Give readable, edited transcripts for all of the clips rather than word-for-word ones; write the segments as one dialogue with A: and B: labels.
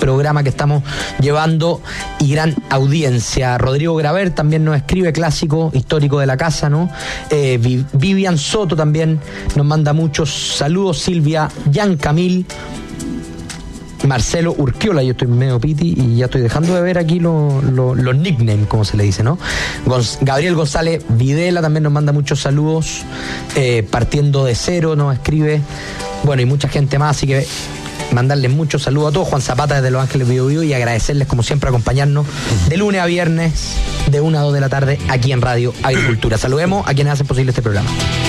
A: programa que estamos llevando y gran audiencia. Rodrigo Graver también nos escribe, clásico, histórico de la casa, ¿no? Vivian Soto también nos manda muchos saludos. Silvia Yan Camil, Marcelo Urquiola, yo estoy medio piti y ya estoy dejando de ver aquí los nicknames, como se le dice, ¿no? Gabriel González Videla también nos manda muchos saludos. Partiendo de cero nos escribe. Bueno, y mucha gente más, así que mandarles muchos saludos a todos. Juan Zapata desde Los Ángeles Biobío, y agradecerles como siempre acompañarnos de lunes a viernes de 1 a 2 de la tarde aquí en Radio Agricultura. Saludemos a quienes hacen posible este programa.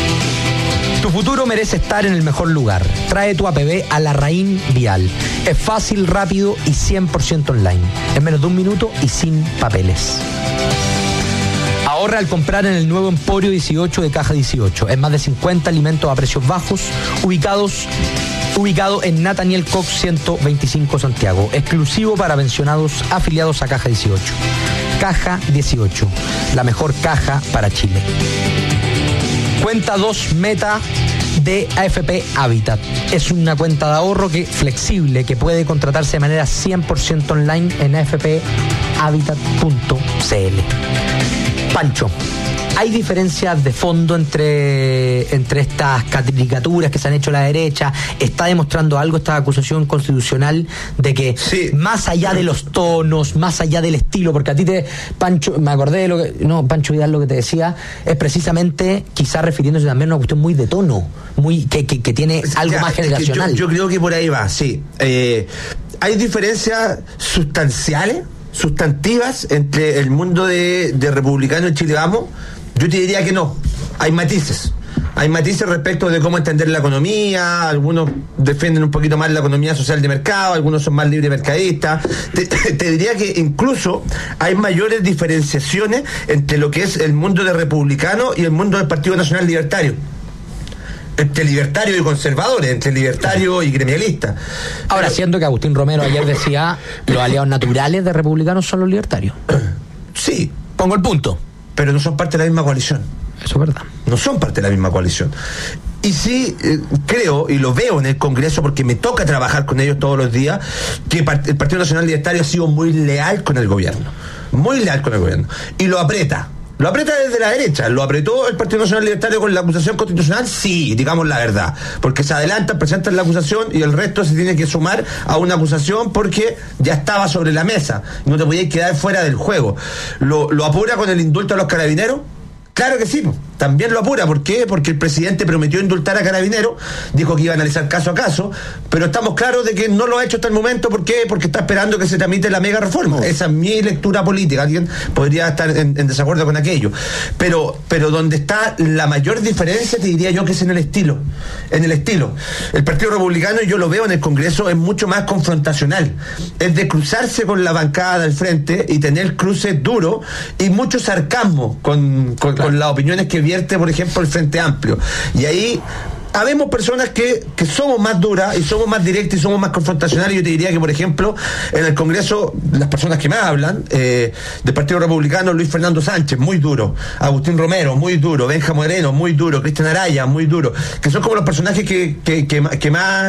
A: Tu futuro merece estar en el mejor lugar. Trae tu APB a Larraín Vial. Es fácil, rápido y 100% online. En menos de un minuto y sin papeles. Ahorra al comprar en el nuevo Emporio 18 de Caja 18. Es más de 50 alimentos a precios bajos, ubicado en Nathaniel Cox 125 Santiago. Exclusivo para pensionados afiliados a Caja 18. Caja 18, la mejor caja para Chile. Cuenta 2 Meta de AFP Habitat. Es una cuenta de ahorro flexible que puede contratarse de manera 100% online en afphabitat.cl. Pancho, ¿hay diferencias de fondo entre estas caricaturas que se han hecho a la derecha? ¿Está demostrando algo esta acusación constitucional de que más allá de los tonos, más allá del estilo, porque a ti Pancho, me acordé de Pancho Vidal lo que te decía, es precisamente quizás refiriéndose también a una cuestión muy de tono, muy que tiene algo más generacional?
B: Yo creo que por ahí va, sí. Hay diferencias sustantivas entre el mundo de republicano y Chile Vamos. Yo te diría que no, hay matices respecto de cómo entender la economía. Algunos defienden un poquito más la economía social de mercado, algunos son más libre mercadistas. Te diría que incluso hay mayores diferenciaciones entre lo que es el mundo de republicano y el mundo del Partido Nacional Libertario, entre libertarios y conservadores, entre libertarios y gremialistas.
A: Ahora, siendo que Agustín Romero ayer decía los aliados naturales de republicanos son los libertarios.
B: Sí,
A: pongo el punto.
B: Pero no son parte de la misma coalición.
A: Eso es verdad.
B: No son parte de la misma coalición. Y sí, creo, y lo veo en el Congreso porque me toca trabajar con ellos todos los días, que el Partido Nacional Libertario ha sido muy leal con el gobierno. Y lo aprieta. Lo aprieta desde la derecha. Lo apretó el Partido Nacional Libertario con la acusación constitucional, sí, digamos la verdad, porque se adelantan, presentan la acusación y el resto se tiene que sumar a una acusación porque ya estaba sobre la mesa, no te podías quedar fuera del juego. Lo apura con el indulto a los carabineros. Claro que sí, también lo apura. ¿Por qué? Porque el presidente prometió indultar a Carabineros, dijo que iba a analizar caso a caso, pero estamos claros de que no lo ha hecho hasta el momento. ¿Por qué? Porque está esperando que se tramite la mega reforma. Esa es mi lectura política. Alguien podría estar en desacuerdo con aquello. Pero donde está la mayor diferencia, te diría yo, que es en el estilo. El Partido Republicano, yo lo veo en el Congreso, es mucho más confrontacional. Es de cruzarse con la bancada del frente y tener cruces duros y mucho sarcasmo con las opiniones que vierte, por ejemplo, el Frente Amplio. Y ahí habemos personas que somos más duras y somos más directas y somos más confrontacionales. Yo te diría que, por ejemplo, en el Congreso, las personas que más hablan del Partido Republicano, Luis Fernando Sánchez, muy duro, Agustín Romero, muy duro, Benja Moreno, muy duro, Cristian Araya, muy duro, que son como los personajes que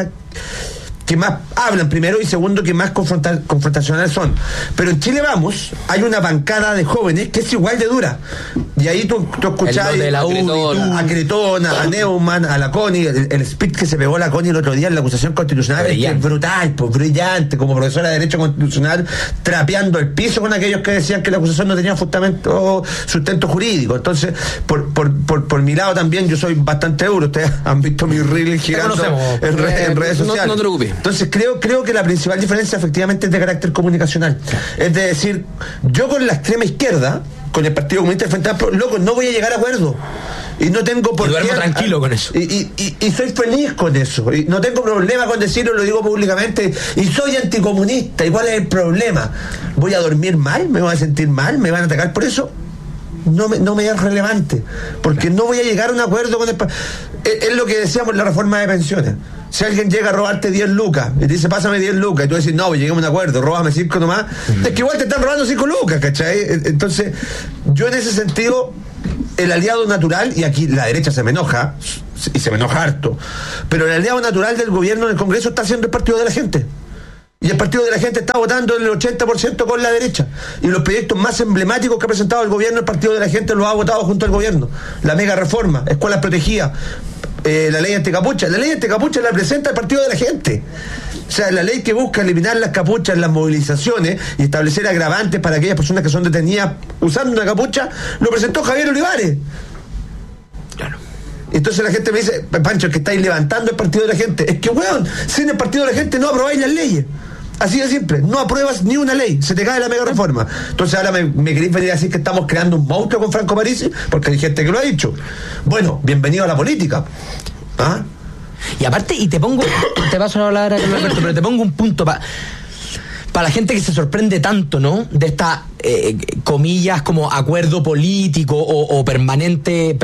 B: más hablan, primero, y segundo, que más confrontacionales son. Pero en Chile Vamos hay una bancada de jóvenes que es igual de dura, y ahí tú escuchás a Cretona, a Neumann, a la Connie, el speech que se pegó la Connie el otro día en la acusación constitucional es brutal, brillante, como profesora de Derecho Constitucional, trapeando el piso con aquellos que decían que la acusación no tenía sustento jurídico. Entonces, por mi lado también, yo soy bastante duro. Ustedes han visto mi reel girando en redes sociales.
C: No te preocupes.
B: Entonces creo que la principal diferencia efectivamente es de carácter comunicacional. Es de decir, yo con la extrema izquierda, con el Partido Comunista del Frente Amplio, loco, no voy a llegar a acuerdo. Y no tengo por qué.
A: Duermo tranquilo con eso.
B: Y soy feliz con eso. Y no tengo problema con decirlo, lo digo públicamente. Y soy anticomunista. ¿Y cuál es el problema? ¿Voy a dormir mal? ¿Me voy a sentir mal? ¿Me van a atacar por eso? No me es relevante. Porque no voy a llegar a un acuerdo con el... Es lo que decíamos en la reforma de pensiones. Si alguien llega a robarte 10 lucas y te dice, pásame 10 lucas, y tú dices, no, pues lleguemos a un acuerdo, róbame 5 nomás, es que igual te están robando 5 lucas, ¿cachai? Entonces, yo en ese sentido, el aliado natural, y aquí la derecha se me enoja, y se me enoja harto, pero el aliado natural del gobierno en el Congreso está siendo el Partido de la Gente. Y el Partido de la Gente está votando el 80% con la derecha. Y los proyectos más emblemáticos que ha presentado el gobierno, el Partido de la Gente los ha votado junto al gobierno. La mega reforma, escuelas protegidas, la ley anticapucha. La ley anticapucha la presenta el Partido de la Gente. O sea, la ley que busca eliminar las capuchas en las movilizaciones y establecer agravantes para aquellas personas que son detenidas usando una capucha, lo presentó Javier Olivares.
A: Claro.
B: Entonces la gente me dice, Pancho, que estáis levantando el Partido de la Gente. Es que, weón, sin el Partido de la Gente no aprobáis las leyes. Así de simple, no apruebas ni una ley, se te cae la mega reforma. Entonces ahora me queréis venir a decir que estamos creando un monstruo con Franco Parisi, porque hay gente que lo ha dicho. Bueno, bienvenido a la política. ¿Ah?
A: Y aparte, te paso a hablar a Carlos Alberto, pero te pongo un punto para la gente que se sorprende tanto, ¿no? De esta, comillas, como acuerdo político o permanente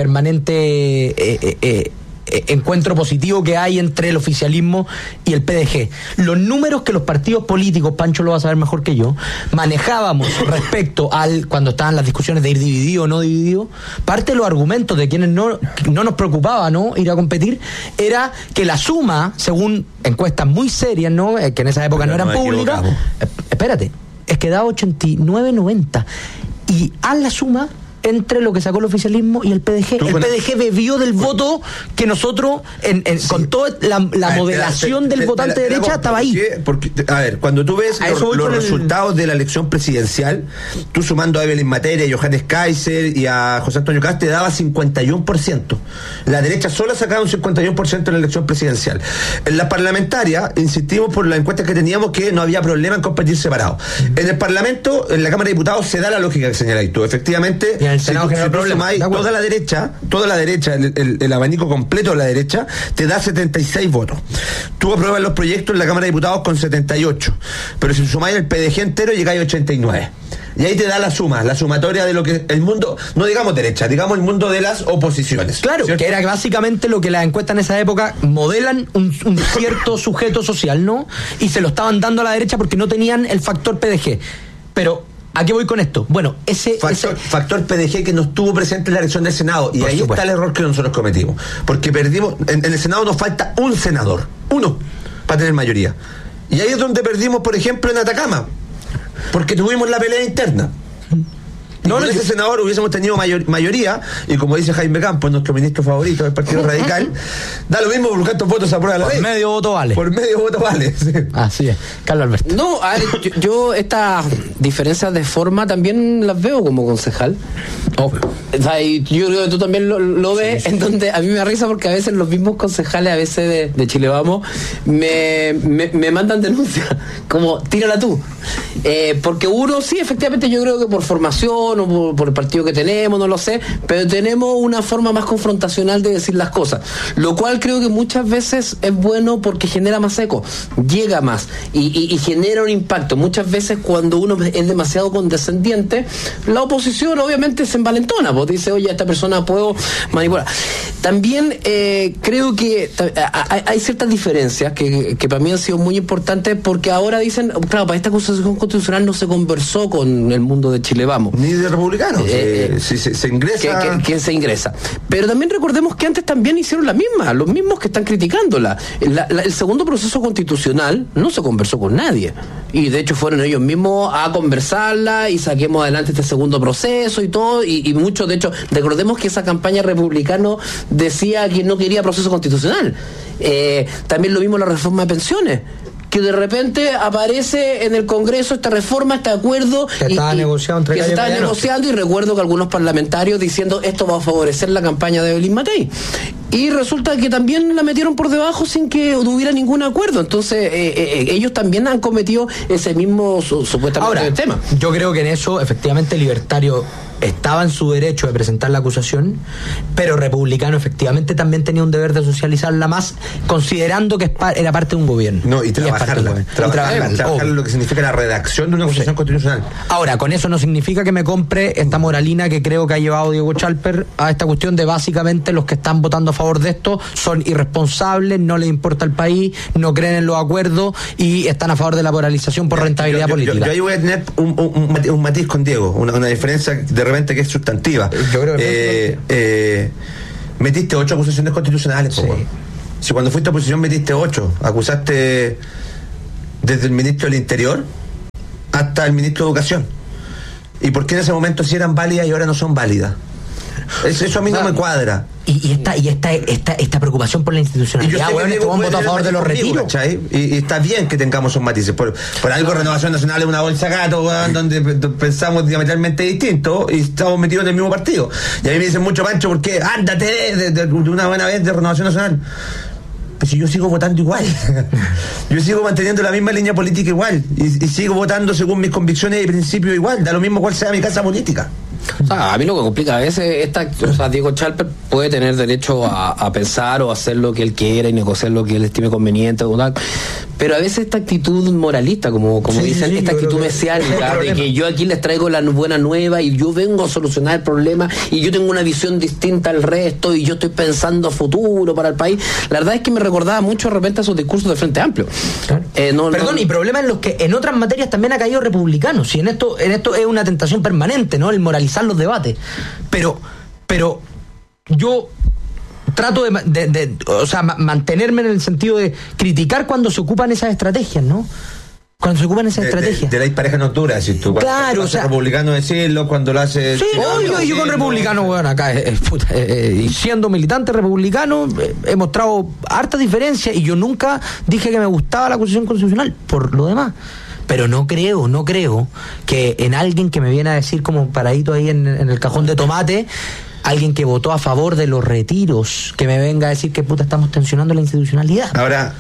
A: encuentro positivo que hay entre el oficialismo y el PDG. Los números que los partidos políticos, Pancho lo va a saber mejor que yo, manejábamos respecto al, cuando estaban las discusiones de ir dividido o no dividido, parte de los argumentos de quienes no nos preocupaba, ¿no?, ir a competir, era que la suma, según encuestas muy serias, ¿no?, que en esa época no eran públicas, espérate, es que daba 89-90, y haz la suma entre lo que sacó el oficialismo y el PDG. El PDG bebió del voto que nosotros, sí, con toda la modelación del votante de derecha, estaba ahí.
B: Porque, a ver, cuando tú ves los resultados de la elección presidencial, tú sumando a Evelyn Matera, a Johannes Kaiser y a José Antonio Kast, te daba 51%. La derecha sola sacaba un 51% en la elección presidencial. En la parlamentaria, insistimos por la encuesta que teníamos que no había problema en competir separados. En el Parlamento, en la Cámara de Diputados, se da la lógica que señaláis tú. Efectivamente,
A: el Senado genera problemas.
B: Toda la derecha, el abanico completo de la derecha, te da 76 votos. Tú apruebas los proyectos en la Cámara de Diputados con 78, pero si sumáis el PDG entero llegáis a 89. Y ahí te da la sumatoria de lo que el mundo, no digamos derecha, digamos el mundo de las oposiciones.
A: Claro, ¿cierto? Que era básicamente lo que las encuestas en esa época modelan un cierto sujeto social, ¿no? Y se lo estaban dando a la derecha porque no tenían el factor PDG. Pero ¿a qué voy con esto? Bueno, ese
B: factor PDG que no estuvo presente en la elección del Senado. Y ahí está el error que nosotros cometimos. Porque perdimos, en el Senado nos falta un senador, uno, para tener mayoría. Y ahí es donde perdimos, por ejemplo, en Atacama. Porque tuvimos la pelea interna. Con ese senador hubiésemos tenido mayoría, y como dice Jaime Campos, nuestro ministro favorito del Partido Radical, da lo mismo por cuántos votos se aprueba la ley.
A: Por medio voto vale.
B: Por medio voto vale. Sí.
A: Así es. Carlos Alberto.
C: No, a ver, yo estas diferencias de forma también las veo como concejal. O sea, y yo creo que tú también lo ves, sí. En donde a mí me da risa porque a veces los mismos concejales, a veces de Chile Vamos, me mandan denuncias, como tírala tú. Porque uno, sí, efectivamente, yo creo que por formación o por el partido que tenemos, no lo sé, pero tenemos una forma más confrontacional de decir las cosas, lo cual creo que muchas veces es bueno porque genera más eco, llega más y genera un impacto. Muchas veces cuando uno es demasiado condescendiente, la oposición obviamente se envalentona, pues dice, oye, esta persona puedo manipular. También creo que hay ciertas diferencias que para mí han sido muy importantes, porque ahora dicen, claro, para esta acusación constitucional no se conversó con el mundo de Chile Vamos.
B: Ni de republicanos. Si se ingresa.
C: ¿Quién se ingresa? Pero también recordemos que antes también hicieron la misma, los mismos que están criticándola. El segundo proceso constitucional no se conversó con nadie. Y de hecho fueron ellos mismos a conversarla y saquemos adelante este segundo proceso y todo. Y muchos, de hecho, recordemos que esa campaña republicano decía que no quería proceso constitucional. También lo mismo la reforma de pensiones, que de repente aparece en el Congreso esta reforma, este acuerdo que se estaba negociando, y recuerdo que algunos parlamentarios diciendo esto va a favorecer la campaña de Evelyn Matei, y resulta que también la metieron por debajo sin que hubiera ningún acuerdo. Entonces ellos también han cometido ese mismo supuestamente tema.
A: Yo creo que en eso efectivamente Libertario estaba en su derecho de presentar la acusación, pero Republicano efectivamente también tenía un deber de socializarla más, considerando que era parte de un gobierno.
B: No, y trabajarla lo que significa la redacción de una acusación constitucional.
A: Ahora, con eso no significa que me compre esta moralina que creo que ha llevado Diego Chalper a esta cuestión de básicamente los que están votando a favor de esto son irresponsables, no les importa el país, no creen en los acuerdos y están a favor de la polarización por rentabilidad política.
B: Yo ahí voy a tener un matiz con Diego, una diferencia de repente que es sustantiva.
A: Yo creo que
B: metiste 8 acusaciones constitucionales,
A: sí.
B: Si cuando fuiste a oposición metiste 8, acusaste desde el ministro del Interior hasta el ministro de Educación. ¿Y por qué en ese momento sí eran válidas y ahora no son válidas? Eso a mí no me cuadra.
A: Y esta preocupación por la institucionalidad, bueno, este votó a favor de los retiros.
B: Y está bien que tengamos esos matices. Por algo Renovación Nacional es una bolsa gato, weón, donde pensamos diametralmente distinto y estamos metidos en el mismo partido. Y a mí me dicen mucho, Pancho, ¿por qué? Ándate de una buena vez de Renovación Nacional. Pues si yo sigo votando igual. Yo sigo manteniendo la misma línea política igual. Y sigo votando según mis convicciones y principios igual. Da lo mismo cuál sea mi casa política.
C: O sea, a mí lo que complica a veces Diego Chalper puede tener derecho a pensar o hacer lo que él quiera y negociar lo que él estime conveniente o tal, pero a veces esta actitud moralista, como dicen, esta actitud mesiánica de que yo aquí les traigo la buena nueva y yo vengo a solucionar el problema y yo tengo una visión distinta al resto y yo estoy pensando a futuro para el país. La verdad es que me recordaba mucho de repente a sus discursos del Frente Amplio.
A: Perdón, y problemas en los que en otras materias también ha caído republicanos, y en esto es una tentación permanente, ¿no? El moralizar los debates, pero yo trato de mantenerme en el sentido de criticar cuando se ocupan esas estrategias, ¿no? Cuando se ocupan esas estrategias.
B: De la pareja nocturna, decís tú.
A: Claro,
B: o sea, republicano decirlo, cuando lo hace...
A: Sí, yo con republicano, bueno, acá, y siendo militante republicano, he mostrado harta diferencia y yo nunca dije que me gustaba la acusación constitucional, por lo demás. Pero no creo que en alguien que me viene a decir como paradito ahí en el cajón de tomate, alguien que votó a favor de los retiros, que me venga a decir que estamos tensionando la institucionalidad.
B: Ahora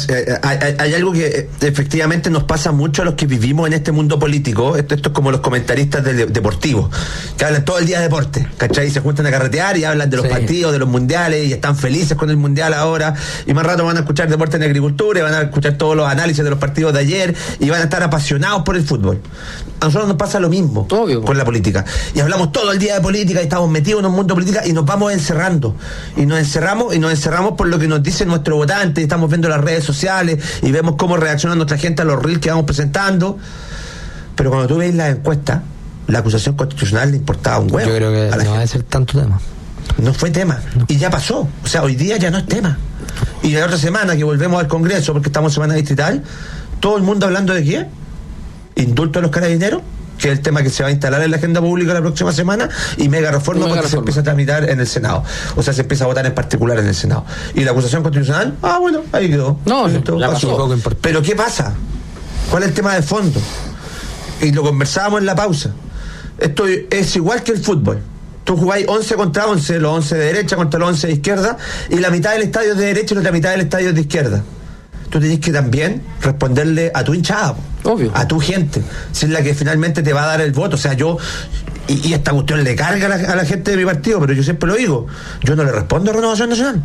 B: hay algo que efectivamente nos pasa mucho a los que vivimos en este mundo político. Esto es como los comentaristas deportivos, que hablan todo el día de deporte, ¿cachai? Se juntan a carretear y hablan de los partidos, de los mundiales, y están felices con el mundial ahora, y más rato van a escuchar deporte en agricultura, y van a escuchar todos los análisis de los partidos de ayer, y van a estar apasionados por el fútbol. A nosotros nos pasa lo mismo.
C: Obvio.
B: Con la política, y hablamos todo el día de política y estamos metidos en un mundo política y nos vamos encerrando y nos encerramos por lo que nos dice nuestro votante. Estamos viendo las redes sociales y vemos cómo reacciona nuestra gente a los reels que vamos presentando, pero cuando tú ves la encuesta, la acusación constitucional le importaba un huevo.
A: Yo creo que no va a ser tanto tema.
B: No fue tema, y ya pasó. O sea, hoy día ya no es tema. Y la otra semana que volvemos al Congreso, porque estamos en semana distrital, todo el mundo hablando de qué, indulto a los carabineros, que es el tema que se va a instalar en la agenda pública la próxima semana, y mega reforma porque se empieza a tramitar en el Senado. O sea, se empieza a votar en particular en el Senado. Y la acusación constitucional, bueno, ahí quedó.
C: No, la
B: pasó. Pero ¿qué pasa? ¿Cuál es el tema de fondo? Y lo conversábamos en la pausa. Esto es igual que el fútbol. Tú jugáis 11 contra 11, los 11 de derecha contra los 11 de izquierda, y la mitad del estadio es de derecha y la otra mitad del estadio es de izquierda. Tú tenés que también responderle a tu hinchada,
C: obvio,
B: a tu gente, si es la que finalmente te va a dar el voto. O sea, yo, y esta cuestión le carga a la gente de mi partido, pero yo siempre lo digo, yo no le respondo a Renovación Nacional,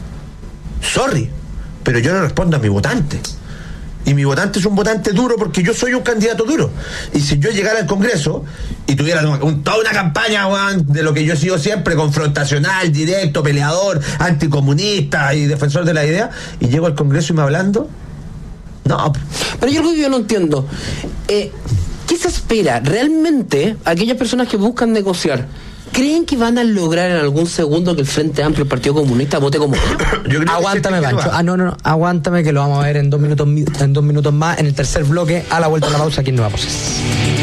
B: sorry, pero yo le respondo a mi votante. Y mi votante es un votante duro porque yo soy un candidato duro. Y si yo llegara al Congreso y tuviera toda una campaña, Juan, de lo que yo he sido siempre, confrontacional, directo, peleador, anticomunista y defensor de la idea, y llego al Congreso y me hablando, no.
C: Pero yo algo que yo no entiendo, ¿qué se espera? ¿Realmente aquellas personas que buscan negociar creen que van a lograr en algún segundo que el Frente Amplio, el Partido Comunista, vote como
A: aguántame, Pancho. No, aguántame, que lo vamos a ver en 2 minutos más, en el tercer bloque, a la vuelta de la pausa, aquí en Nueva Voces.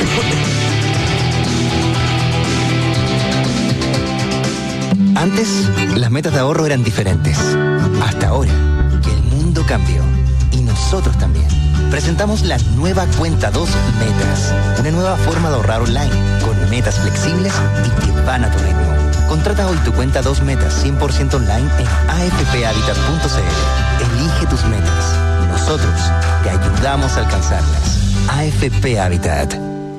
D: Antes, las metas de ahorro eran diferentes. Hasta ahora, que el mundo cambió. Y nosotros también. Presentamos la nueva Cuenta 2 Metas. Una nueva forma de ahorrar online, con metas flexibles y que van a tu ritmo. Contrata hoy tu Cuenta 2 Metas 100% online en afphabitat.cl. Elige tus metas. Nosotros te ayudamos a alcanzarlas. AFP Habitat.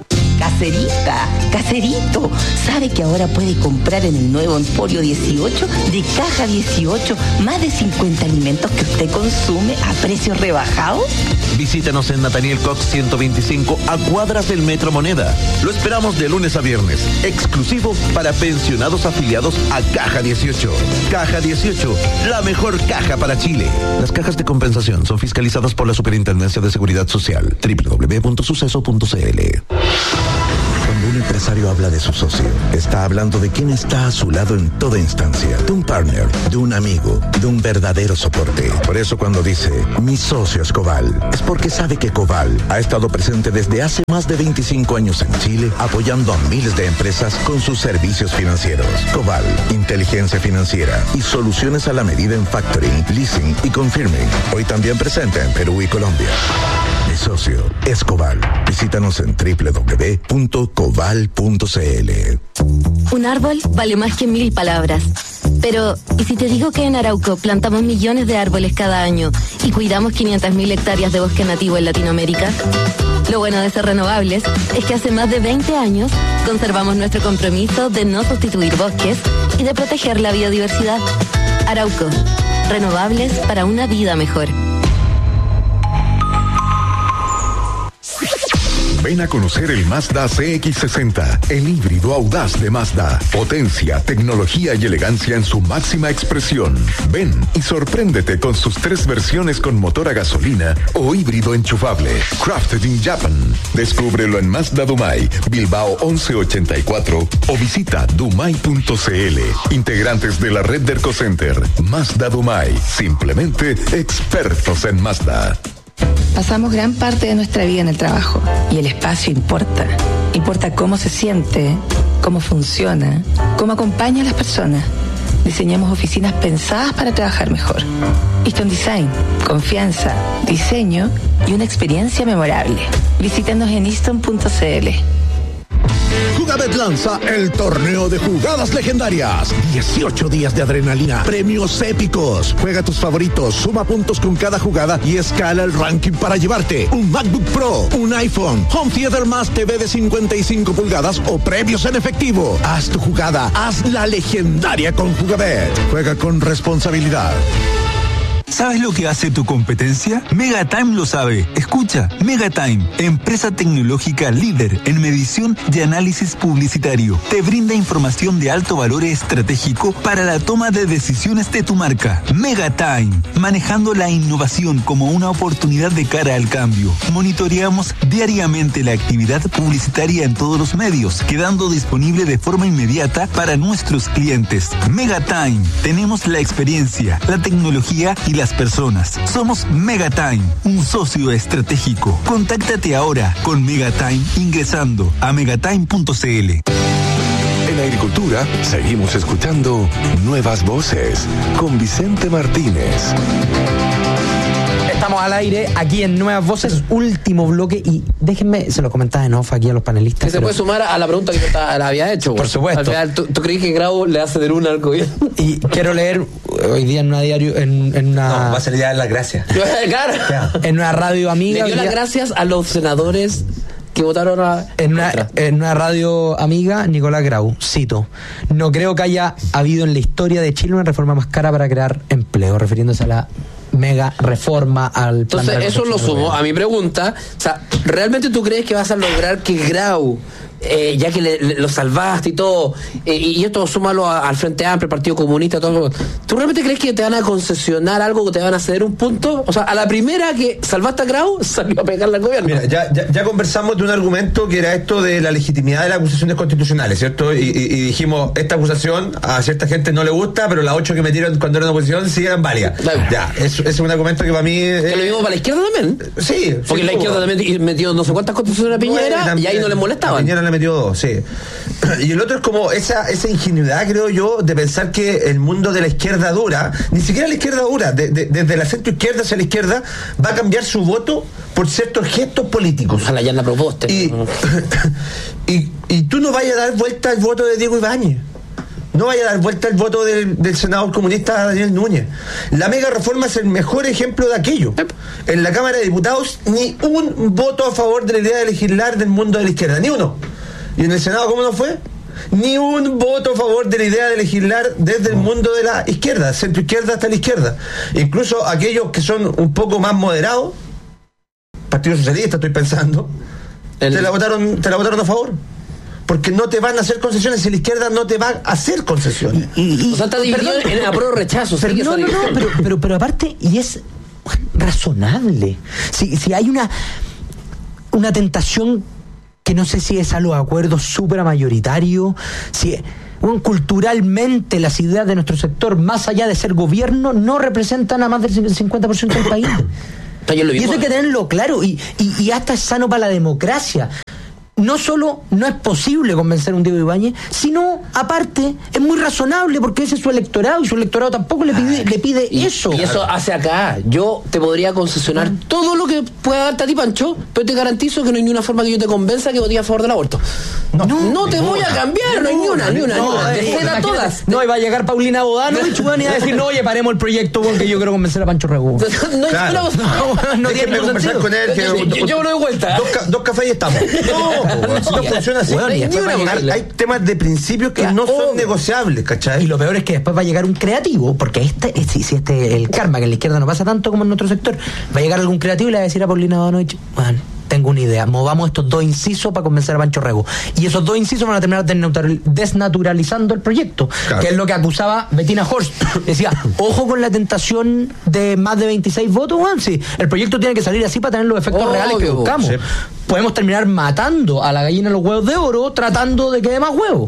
E: Caserito, ¿sabe que ahora puede comprar en el nuevo Emporio 18 de Caja 18 más de 50 alimentos que usted consume a precios rebajados?
F: Visítanos en Nathaniel Cox 125 a cuadras del Metro Moneda. Lo esperamos de lunes a viernes, exclusivo para pensionados afiliados a Caja 18. Caja 18, la mejor caja para Chile. Las cajas de compensación son fiscalizadas por la Superintendencia de Seguridad Social. www.suceso.cl. Cuando
G: un empresario habla de su socio, está hablando de quién está a su lado en toda instancia, de un partner, de un amigo, de un verdadero soporte. Por eso cuando dice, mi socio es Coval, es porque sabe que Coval ha estado presente desde hace más de 25 años en Chile, apoyando a miles de empresas con sus servicios financieros. Coval, inteligencia financiera y soluciones a la medida en factoring, leasing y confirming. Hoy también presente en Perú y Colombia. Mi socio es Coval. Visítanos en www.coval.cl.
H: Un árbol vale más que 1000 palabras. Pero, ¿y si te digo que en Arauco plantamos millones de árboles cada año y cuidamos 500.000 hectáreas de bosque nativo en Latinoamérica? Lo bueno de ser renovables es que hace más de 20 años conservamos nuestro compromiso de no sustituir bosques y de proteger la biodiversidad. Arauco, renovables para una vida mejor.
I: Ven a conocer el Mazda CX-60, el híbrido audaz de Mazda. Potencia, tecnología y elegancia en su máxima expresión. Ven y sorpréndete con sus 3 versiones con motor a gasolina o híbrido enchufable. Crafted in Japan. Descúbrelo en Mazda Dumai, Bilbao 1184 o visita dumai.cl. Integrantes de la red de Ercocenter. Mazda Dumai. Simplemente expertos en Mazda.
E: Pasamos gran parte de nuestra vida en el trabajo y el espacio importa. Importa cómo se siente, cómo funciona, cómo acompaña a las personas. Diseñamos oficinas pensadas para trabajar mejor. Easton Design, confianza, diseño y una experiencia memorable. Visítanos en easton.cl.
J: Jugabet lanza el torneo de jugadas legendarias. 18 días de adrenalina, premios épicos. Juega tus favoritos, suma puntos con cada jugada y escala el ranking para llevarte un MacBook Pro, un iPhone, Home Theater más TV de 55 pulgadas o premios en efectivo. Haz tu jugada, haz la legendaria con Jugabet. Juega con responsabilidad.
K: ¿Sabes lo que hace tu competencia? Megatime lo sabe. Escucha, Megatime, empresa tecnológica líder en medición y análisis publicitario. Te brinda información de alto valor estratégico para la toma de decisiones de tu marca. Megatime, manejando la innovación como una oportunidad de cara al cambio. Monitoreamos diariamente la actividad publicitaria en todos los medios, quedando disponible de forma inmediata para nuestros clientes. Megatime, tenemos la experiencia, la tecnología y las personas. Somos Megatime, un socio estratégico. Contáctate ahora con Megatime ingresando a megatime.cl.
I: En agricultura, seguimos escuchando Nuevas Voces con Vicente Martínez.
A: Estamos al aire aquí en Nuevas Voces, último bloque, y déjenme, se lo comentaba en off aquí a los panelistas.
C: Que se puede sumar a la pregunta que yo la había hecho.
A: Por supuesto.
C: Al final, ¿tú crees que Grau le hace de luna al gobierno?
A: Y quiero leer hoy día en una diario, en una...
B: No, va a salir a dar las gracias.
C: Claro.
A: En una radio amiga.
C: Le dio las gracias a los senadores que votaron
A: en una radio amiga, Nicolás Grau, cito: no creo que haya habido en la historia de Chile una reforma más cara para crear empleo, refiriéndose a la mega reforma al plan.
C: Entonces, eso lo sumo a mi pregunta. O sea, ¿realmente tú crees que vas a lograr que Grau, ya que lo salvaste y todo, y esto súmalo al Frente Amplio, el Partido Comunista, todo, ¿tú realmente crees que te van a concesionar algo, que te van a ceder un punto? O sea, a la primera que salvaste a Grau, salió a pegarle al gobierno.
B: Mira, ya conversamos de un argumento que era esto de la legitimidad de las acusaciones constitucionales, ¿cierto? Y dijimos, esta acusación a cierta gente no le gusta, pero las 8 que metieron cuando eran oposición sí eran válidas. Claro. Ya, eso es un argumento que para mí...
C: ¿Que lo mismo para la izquierda también?
B: Sí.
C: Porque la izquierda también metió no sé cuántas constituciones a Piñera, y ahí no les molestaban.
B: A Piñera le metió 2, sí. Y el otro es como esa ingenuidad, creo yo, de pensar que el mundo de la izquierda dura, ni siquiera la izquierda dura, desde la centro izquierda hacia la izquierda, va a cambiar su voto por ciertos gestos políticos.
C: Ojalá ya la propuesta.
B: Y tú no vayas a dar vuelta al voto de Diego Ibáñez. No vaya a dar vuelta el voto del senador comunista Daniel Núñez. La mega reforma es el mejor ejemplo de aquello. En la Cámara de Diputados, ni un voto a favor de la idea de legislar del mundo de la izquierda, ni uno. ¿Y en el Senado cómo no fue? Ni un voto a favor de la idea de legislar desde el mundo de la izquierda, centro izquierda hasta la izquierda. Incluso aquellos que son un poco más moderados, Partido Socialista estoy pensando, te la votaron a favor. Porque no te van a hacer concesiones, si la izquierda no te va a hacer concesiones.
C: O sea, está dividido en apruebo rechazo.
A: Pero aparte, y es razonable. Si hay una tentación que no sé si es a los acuerdos supramayoritarios, si culturalmente las ideas de nuestro sector, más allá de ser gobierno, no representan a más del 50% del país. Y eso hay que tenerlo claro, y hasta es sano para la democracia. No solo no es posible convencer a un Diego Ibáñez, sino, aparte, es muy razonable porque ese es su electorado y su electorado tampoco le pide eso.
C: Y eso hace acá. Yo te podría concesionar todo lo que pueda darte a ti, Pancho, pero te garantizo que no hay ni una forma que yo te convenza que voté a favor del aborto. No te voy a cambiar, no hay ni una. De todas.
A: No, y va a llegar Paulina Bodano y va a decir, no, oye, paremos el proyecto porque yo quiero convencer a Pancho Rego.
B: No tiene que conversar con él.
C: Yo me doy vuelta.
B: Dos cafés y estamos. No funciona así. Hay temas de principios que no son negociables, ¿cachai?
A: Y lo peor es que después va a llegar un creativo, porque el karma, que en la izquierda no pasa tanto como en nuestro sector, va a llegar algún creativo y le va a decir a Paulina Bodanovich, bueno, tengo una idea, movamos estos 2 incisos para convencer a Pancho Rego. Y esos 2 incisos van a terminar desnaturalizando el proyecto, claro, que es lo que acusaba Bettina Horst. Decía, ojo con la tentación de más de 26 votos, bueno, sí, el proyecto tiene que salir así para tener los efectos reales que buscamos. Sí. Podemos terminar matando a la gallina de los huevos de oro tratando de que dé más huevos.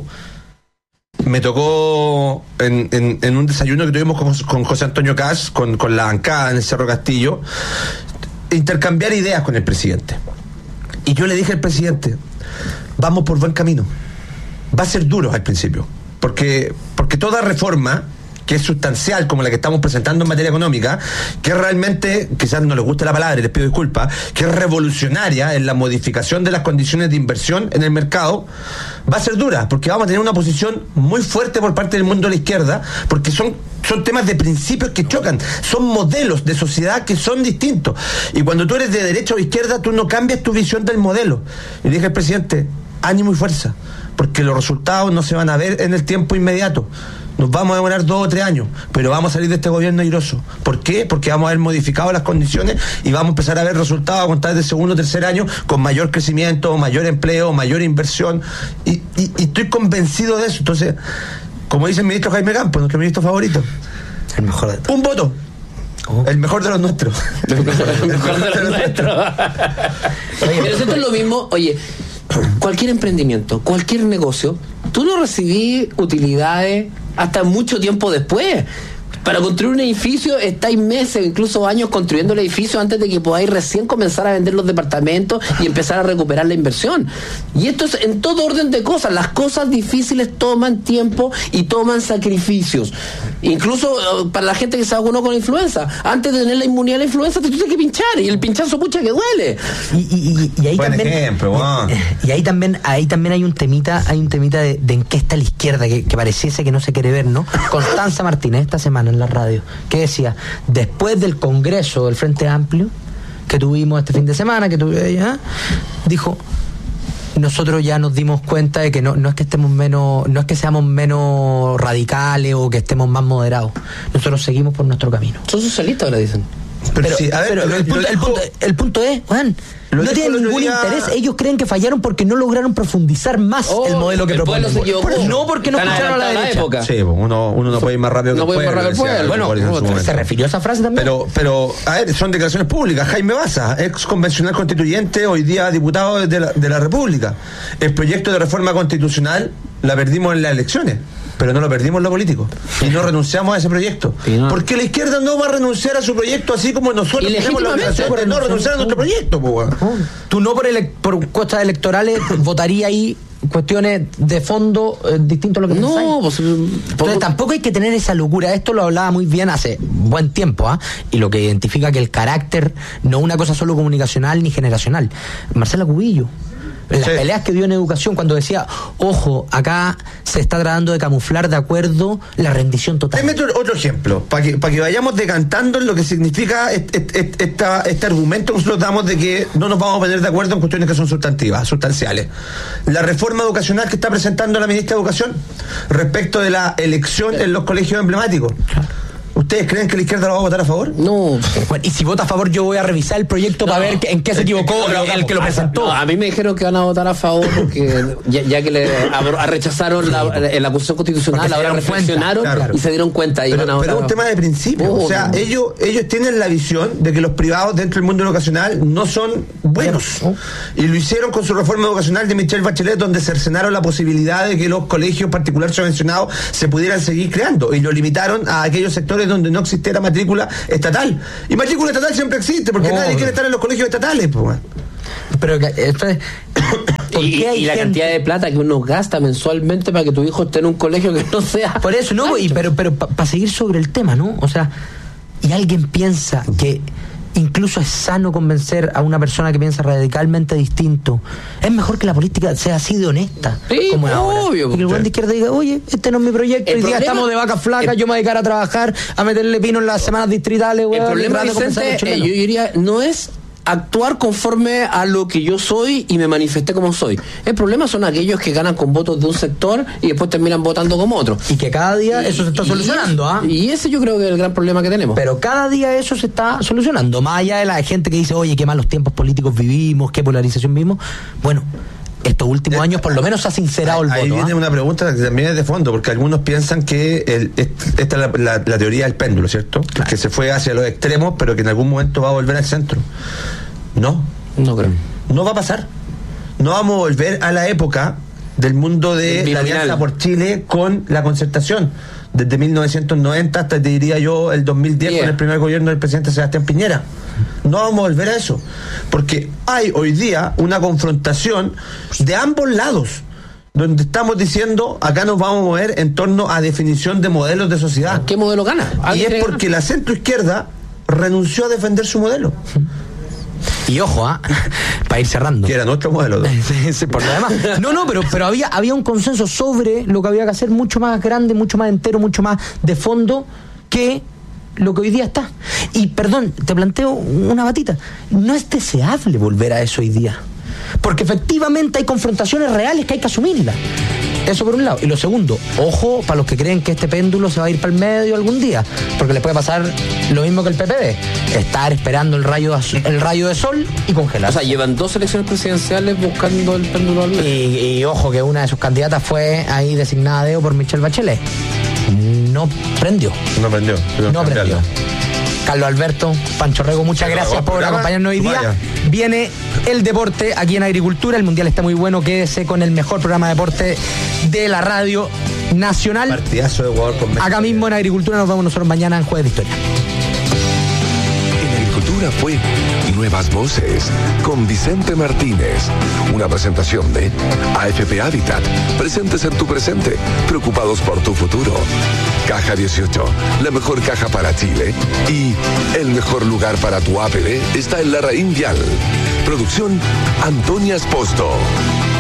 B: Me tocó en un desayuno que tuvimos con José Antonio Caz, con la bancada en el Cerro Castillo, intercambiar ideas con el presidente. Y yo le dije al presidente, vamos por buen camino. Va a ser duro al principio, porque toda reforma que es sustancial como la que estamos presentando en materia económica, que realmente, quizás no les guste la palabra y les pido disculpas, que es revolucionaria en la modificación de las condiciones de inversión en el mercado, va a ser dura, porque vamos a tener una posición muy fuerte por parte del mundo de la izquierda, porque son temas de principios que chocan, son modelos de sociedad que son distintos, y cuando tú eres de derecha o izquierda, tú no cambias tu visión del modelo. Y le dije al presidente, ánimo y fuerza, porque los resultados no se van a ver en el tiempo inmediato. Nos vamos a demorar 2 o 3 años, pero vamos a salir de este gobierno airoso. ¿Por qué? Porque vamos a haber modificado las condiciones y vamos a empezar a ver resultados a contar del segundo o tercer año con mayor crecimiento, mayor empleo, mayor inversión. Y estoy convencido de eso. Entonces, como dice el ministro Jaime Campos, nuestro ministro favorito,
A: el mejor de todos.
B: Un voto. El mejor de los nuestros.
C: El mejor de los nuestros. Oye, pero esto es lo mismo. Oye, cualquier emprendimiento, cualquier negocio, tú no recibís utilidades hasta mucho tiempo después. Para construir un edificio estáis meses, incluso años construyendo el edificio antes de que podáis recién comenzar a vender los departamentos y empezar a recuperar la inversión. Y esto es en todo orden de cosas. Las cosas difíciles toman tiempo y toman sacrificios. Incluso para la gente que se vacunó con la influenza. Antes de tener la inmunidad a la influenza te tienes que pinchar, y el pinchazo pucha que duele.
A: Y ahí
B: buen
A: también,
B: ejemplo, wow.
A: Y ahí también hay un temita de en qué está la izquierda que pareciese que no se quiere ver, ¿no? Constanza Martínez esta semana en la radio, que decía, después del Congreso del Frente Amplio que tuvimos este fin de semana, dijo, nosotros ya nos dimos cuenta de que no es que estemos menos, no es que seamos menos radicales o que estemos más moderados, nosotros seguimos por nuestro camino.
C: Son socialistas ahora, dicen.
B: Pero sí, a ver,
A: el punto es, Juan, no tienen ningún interés. Ellos creen que fallaron porque no lograron profundizar más el modelo que proponen. No porque no escucharon a la derecha.
B: Sí, uno no puede ir más rápido que el pueblo.
A: Bueno, se refirió a esa frase también.
B: Pero a ver, son declaraciones públicas. Jaime Baza, ex convencional constituyente, hoy día diputado de la República. El proyecto de reforma constitucional la perdimos en las elecciones, pero no lo perdimos en lo político y no renunciamos a ese proyecto, porque la izquierda no va a renunciar a su proyecto, así como nosotros tenemos la obligación de no renunciar a nuestro proyecto.
A: Tú no por cosas electorales votarías ahí cuestiones de fondo distinto a lo que pensáis. Entonces tampoco hay que tener esa locura. Esto lo hablaba muy bien hace buen tiempo, y lo que identifica que el carácter no es una cosa solo comunicacional ni generacional. Marcela Cubillo, en las peleas que dio en educación, cuando decía, ojo, acá se está tratando de camuflar de acuerdo la rendición total.
B: Te meto otro ejemplo, para que vayamos decantando en lo que significa este argumento que nosotros damos de que no nos vamos a poner de acuerdo en cuestiones que son sustanciales. La reforma educacional que está presentando la ministra de Educación respecto de la elección en los colegios emblemáticos. ¿Ustedes creen que la izquierda lo va a votar a favor?
C: No.
A: Bueno, y si vota a favor, yo voy a revisar el proyecto para ver en qué se equivocó el que lo presentó.
C: No, a mí me dijeron que van a votar a favor porque ya que rechazaron la acusación constitucional, ahora reflexionaron y se dieron cuenta.
B: Pero es un tema de principio. O sea, ellos tienen la visión de que los privados dentro del mundo educacional no son buenos. Y lo hicieron con su reforma educacional de Michelle Bachelet, donde cercenaron la posibilidad de que los colegios particulares subvencionados se pudieran seguir creando. Y lo limitaron a aquellos sectores donde no existiera matrícula estatal. Y matrícula estatal siempre existe, porque nadie quiere estar en los colegios estatales. Pues.
A: Pero
C: y la cantidad de plata que uno gasta mensualmente para que tu hijo esté en un colegio que no sea.
A: Por eso, ¿no? Pero para seguir sobre el tema, ¿no? O sea, y alguien piensa que incluso es sano convencer a una persona que piensa radicalmente distinto. Es mejor que la política sea así de honesta, como es ahora.
C: Obvio.
A: Y que el buen de izquierda diga, oye, este no es mi proyecto, hoy día estamos de vaca flaca, yo me voy a dedicar a trabajar, a meterle pino en las semanas distritales.
C: El problema, Vicente, yo diría, no es actuar conforme a lo que yo soy y me manifesté como soy. El problema son aquellos que ganan con votos de un sector y después terminan votando como otro.
A: Y que cada día eso se está solucionando, ¿ah?
C: Y ese yo creo que es el gran problema que tenemos.
A: Pero cada día eso se está solucionando. Más allá de la gente que dice, oye, qué malos tiempos políticos vivimos, qué polarización vivimos. Bueno, estos últimos años por lo menos se ha sincerado el voto.
B: Ahí viene una pregunta que también es de fondo, porque algunos piensan que esta es la teoría del péndulo, ¿cierto? Claro. Que se fue hacia los extremos, pero que en algún momento va a volver al centro. No creo. No va a pasar. No vamos a volver a la época del mundo de la Alianza por Chile con la Concertación. Desde 1990 hasta, te diría yo, el 2010 con el primer gobierno del presidente Sebastián Piñera. No vamos a volver a eso. Porque hay hoy día una confrontación de ambos lados, donde estamos diciendo, acá nos vamos a mover en torno a definición de modelos de sociedad.
C: ¿Qué modelo gana?
B: Y es porque la centroizquierda renunció a defender su modelo.
A: Y ojo, para ir cerrando.
B: Que era nuestro modelo.
A: Por lo demás. No, pero había un consenso sobre lo que había que hacer mucho más grande, mucho más entero, mucho más de fondo que lo que hoy día está. Y perdón, te planteo una batita. No es deseable volver a eso hoy día. Porque efectivamente hay confrontaciones reales que hay que asumirlas. Eso por un lado. Y lo segundo, ojo para los que creen que este péndulo se va a ir para el medio algún día, porque les puede pasar lo mismo que el PPD, estar esperando el rayo de sol y congelar.
C: O sea, llevan 2 elecciones presidenciales buscando el péndulo al medio.
A: Y ojo que una de sus candidatas fue ahí designada deo por Michelle Bachelet. No prendió. Carlos Alberto, Pancho Rego, muchas gracias por acompañarnos hoy día. Viene el deporte aquí en Agricultura, el Mundial está muy bueno, quédese con el mejor programa de deporte de la radio nacional.
B: Partidazo de Ecuador con México.
A: Acá mismo en Agricultura, nos vemos nosotros mañana en Jueves de Historia.
I: En Agricultura fue Nuevas Voces con Vicente Martínez. Una presentación de AFP Habitat. Presentes en tu presente, preocupados por tu futuro. Caja 18, la mejor caja para Chile. Y el mejor lugar para tu APB está en la Raín Vial. Producción Antonia Esposto.